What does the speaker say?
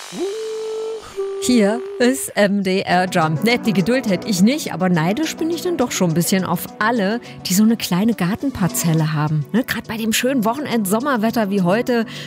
Hier ist MDR Jump. Nett, die Geduld hätte ich nicht, aber neidisch bin ich dann doch schon ein bisschen auf alle, die so eine kleine Gartenparzelle haben. Ne? Gerade bei dem schönen Wochenend-Sommerwetter wie heute